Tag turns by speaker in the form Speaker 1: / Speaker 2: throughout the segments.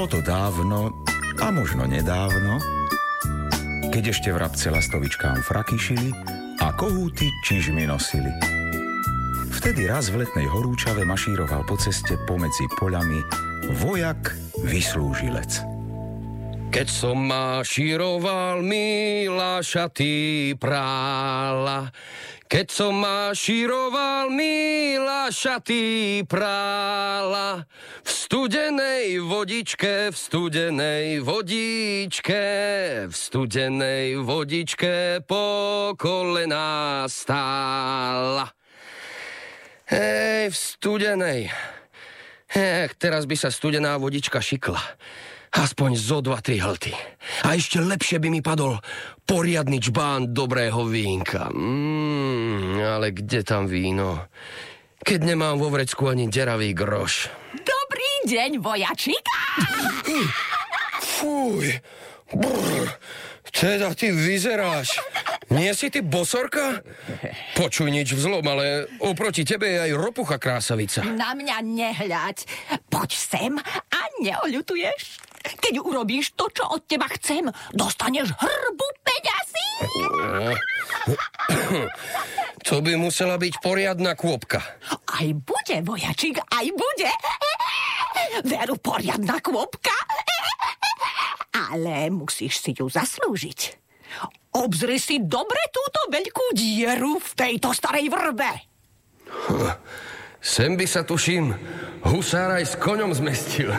Speaker 1: Bolo to dávno, a možno nedávno, keď ešte vrabce lastovičkám fraky šili a kohúty čižmy nosili. Vtedy raz v letnej horúčave mašíroval po ceste pomedzi poľami vojak vyslúžilec.
Speaker 2: Keď som mašíroval, milá šaty prála. Keď som mašíroval, milá šaty prála. V studenej vodičke, v studenej vodičke, v studenej vodičke po kolená stála. Hej, v studenej. Teraz by sa studená vodička šikla. Aspoň zo 2-3 hlty. A ešte lepšie by mi padol poriadny čbán dobrého vínka. Ale kde tam víno? Keď nemám vo vrecku ani deravý groš.
Speaker 3: Dobrý deň, vojačik.
Speaker 2: Fuj. Brr. Teda ty vyzeráš. Nie si ty bosorka? Počuj, nič vzlom, ale oproti tebe je aj ropucha krásavica.
Speaker 3: Na mňa nehľaď. Poď sem a neoľutuješ. Keď urobíš to, čo od teba chcem, dostaneš hrbu peňazí.
Speaker 2: To by musela byť poriadna kôpka.
Speaker 3: Aj bude, vojačik, aj bude. Veru, poriadna kôpka. Ale musíš si ju zaslúžiť. Obzri si dobre túto veľkú dieru v tejto starej vrbe.
Speaker 2: Sem by sa, tuším, husár aj s koňom zmestil.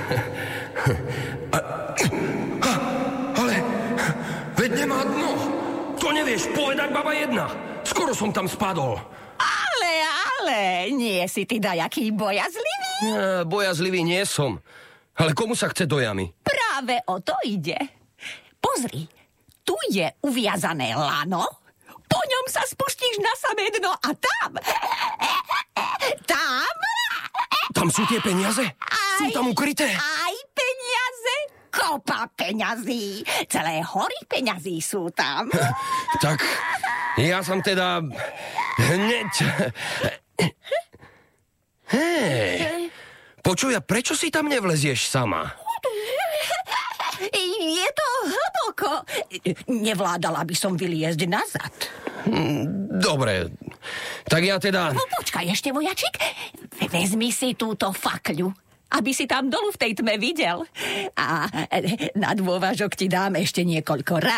Speaker 2: Ale veď nemá dno. To nevieš povedať, baba jedna. Skoro som tam spadol.
Speaker 3: Ale, nie si ty dajaký bojazlivý?
Speaker 2: Bojazlivý nie som. Ale komu sa chce do jamy? Práve
Speaker 3: o to ide. Pozri, tu je uviazané lano, po ňom sa spustíš na samé dno a tam...
Speaker 2: Tam sú tie peniaze? Sú tam ukryté?
Speaker 3: Aj peniaze, kopa peňazí, celé hory peňazí sú tam.
Speaker 2: Tak ja som teda hneď... Hej, počuj, a prečo si tam nevlezieš sama?
Speaker 3: Je to hlboko. Nevládala by som vyliezť nazad.
Speaker 2: Dobre, tak ja teda...
Speaker 3: Počkaj ešte, vojačik. Vezmi si túto fakľu, aby si tam dolu v tej tme videl. A na dôvažok ti dám ešte niekoľko rád.